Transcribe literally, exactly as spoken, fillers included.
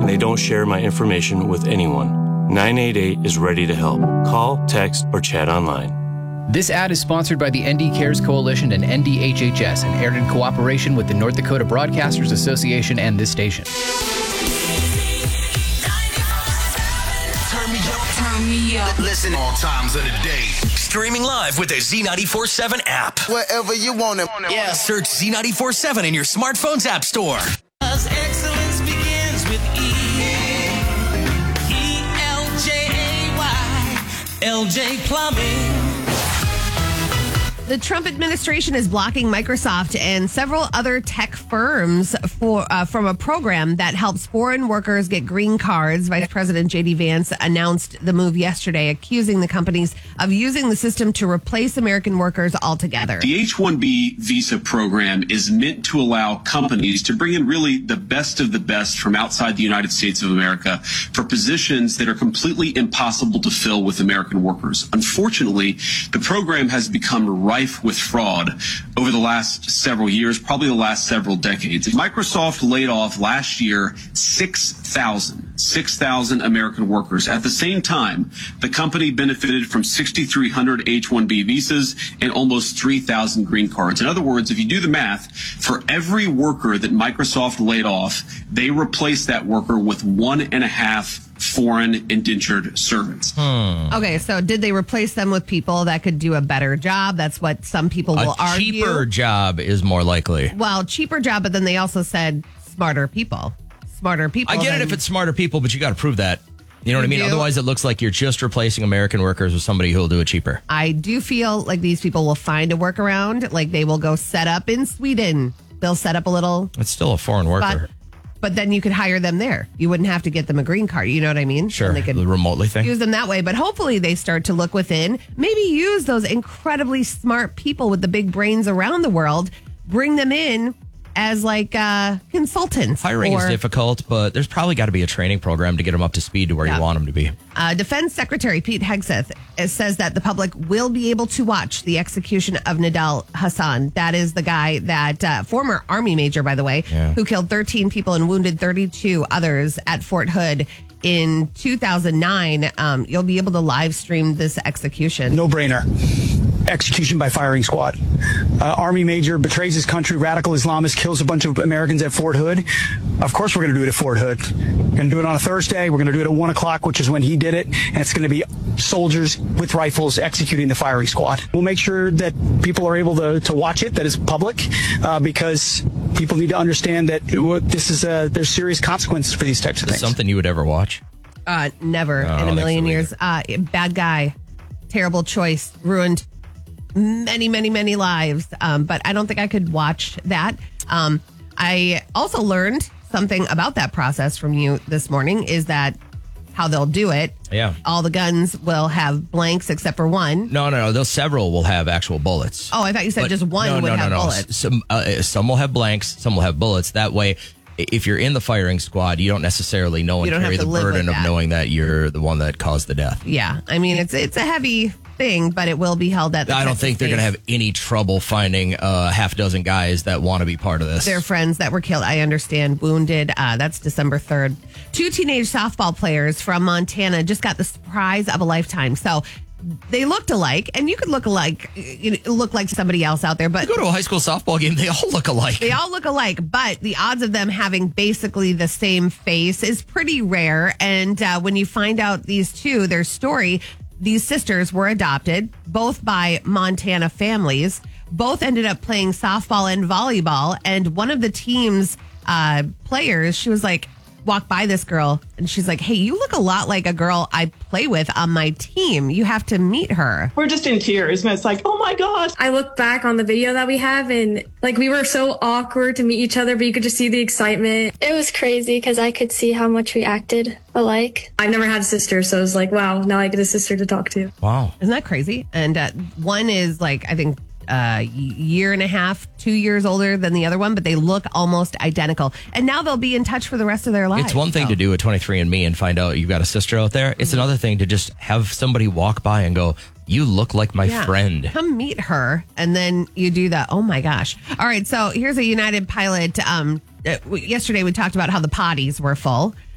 and they don't share my information with anyone. nine eight eight is ready to help. Call, text, or chat online. This ad is sponsored by the N D Cares Coalition and N D H H S and aired in cooperation with the North Dakota Broadcasters Association and this station. Turn me up, turn me up. Listen all times of the day. Streaming live with the Z ninety-four seven app. Wherever you want it. Yeah, search Z ninety-four seven in your smartphone's app store. Excellence begins with E. E L J A Y. L J Plumbing. The Trump administration is blocking Microsoft and several other tech firms for uh, from a program that helps foreign workers get green cards. Vice President J D Vance announced the move yesterday, accusing the companies of using the system to replace American workers altogether. The H one B visa program is meant to allow companies to bring in really the best of the best from outside the United States of America for positions that are completely impossible to fill with American workers. Unfortunately, the program has become rife with fraud over the last several years, probably the last several decades. Microsoft laid off last year six thousand American workers. At the same time, the company benefited from six thousand three hundred H one B visas and almost three thousand green cards. In other words, if you do the math, for every worker that Microsoft laid off, they replaced that worker with one and a half foreign indentured servants. Hmm. Okay, so did they replace them with people that could do a better job? That's what some people will a argue. Cheaper job is more likely. Well, cheaper job, but then they also said smarter people. Smarter people. I get than- it if it's smarter people, but you got to prove that. You know what I mean? do? Otherwise, it looks like you're just replacing American workers with somebody who'll do it cheaper. I do feel like these people will find a workaround. Like they will go set up in Sweden. They'll set up a little It's still a foreign worker. spot, but then you could hire them there. You wouldn't have to get them a green card. You know what I mean? Sure, And they could the remotely thing. use them that way. But hopefully they start to look within. Maybe use those incredibly smart people with the big brains around the world. Bring them in as like uh, consultants. Hiring or, is difficult, but there's probably got to be a training program to get them up to speed to where Yeah. you want them to be. Uh, Defense Secretary Pete Hegseth says that the public will be able to watch the execution of Nidal Hassan. That is the guy that, uh, former Army major, by the way, Yeah. who killed thirteen people and wounded thirty-two others at Fort Hood in two thousand nine. Um, you'll be able to live stream this execution. No brainer. Execution by firing squad. Uh, Army major betrays his country. Radical Islamist kills a bunch of Americans at Fort Hood. Of course, we're going to do it at Fort Hood. We're going to do it on a Thursday. We're going to do it at one o'clock, which is when he did it. And it's going to be soldiers with rifles executing the firing squad. We'll make sure that people are able to, to watch it, that is public, uh, because people need to understand that it, this is a, there's serious consequences for these types of Is things. something you would ever watch? Uh, never No, I in a don't million think years. Uh, bad guy, terrible choice, ruined many, many, many lives. Um, but I don't think I could watch that. Um, I also learned something about that process from you this morning, is that how they'll do it. Yeah. All the guns will have blanks except for one. No, no, no. Those several will have actual bullets. Oh, I thought you said But just one no, would no, have no, no. bullets. Some uh, some will have blanks, some will have bullets. That way, if you're in the firing squad, you don't necessarily know You and don't carry have to the live with burden of that. knowing that you're the one that caused the death. Yeah. I mean, it's it's a heavy thing, but it will be held at the I don't Texas think they're going to base. have any trouble finding a half dozen guys that want to be part of this. Their friends that were killed, I understand, wounded. Uh, that's December third. Two teenage softball players from Montana just got the surprise of a lifetime. So they looked alike, and you could look alike, you know, look like somebody else out there, but You go to a high school softball game, they all look alike. they all look alike. But the odds of them having basically the same face is pretty rare. And uh, when you find out these two, their story, these sisters were adopted, both by Montana families. Both ended up playing softball and volleyball. And one of the team's uh, players, she was like, walked by this girl and she's like, hey, you look a lot like a girl I play with on my team. You have to meet her. We're just in tears, and it's like, oh my gosh. I look back on the video that we have, and like we were so awkward to meet each other, but you could just see the excitement. It was crazy because I could see how much we acted alike. I've never had a sister, so it was like, wow, now I get a sister to talk to. Wow. Isn't that crazy? And uh, one is like, I think, a year and a half, two years older than the other one, but they look almost identical. And now they'll be in touch for the rest of their lives. It's one thing so. to do a twenty-three and me and find out you've got a sister out there. It's another thing to just have somebody walk by and go, you look like my Yeah. friend. Come meet her. And then you do that. Oh my gosh. All right. So here's a United pilot. Um, uh, yesterday we talked about how the potties were full.